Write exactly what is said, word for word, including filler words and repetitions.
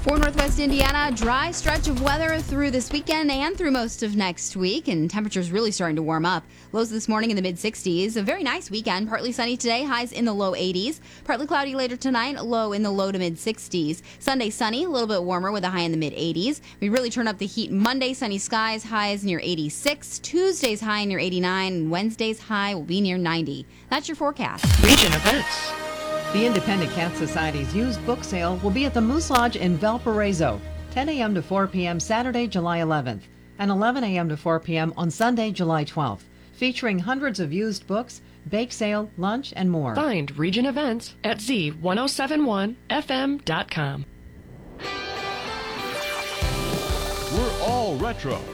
For Northwest Indiana, dry stretch of weather through this weekend and through most of next week, and temperatures really starting to warm up. Lows this morning in the mid sixties. A very nice weekend. Partly sunny today, highs in the low eighties. Partly cloudy later tonight, low in the low to mid sixties. Sunday sunny, a little bit warmer with a high in the mid eighties. We really turn up the heat Monday, sunny skies, highs near eighty-six. Tuesday's high near eighty-nine, and Wednesday's high will be near ninety. That's your forecast. Region events. The Independent Cat Society's used book sale will be at the Moose Lodge in Valparaiso, ten a.m. to four p.m. Saturday, July eleventh, and eleven a.m. to four p.m. on Sunday, July twelfth, featuring hundreds of used books, bake sale, lunch, and more. Find region events at z ten seventy-one f m dot com. We're all retro